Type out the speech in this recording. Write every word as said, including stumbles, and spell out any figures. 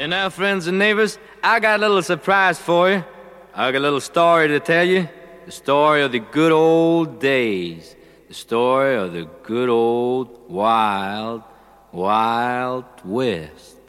And now, friends and neighbors, I got a little surprise for you. I got a little story to tell you. The story of the good old days. The story of the good old wild, wild West.